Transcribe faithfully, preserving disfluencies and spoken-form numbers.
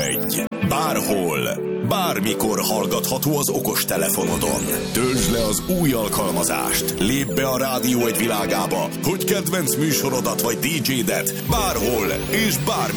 egy. Bárhol, bármikor hallgatható az okostelefonodon. Töltsd le az új alkalmazást. Lépj be a Rádió egy világába, hogy kedvenc műsorodat vagy dé jédet bárhol és bármikor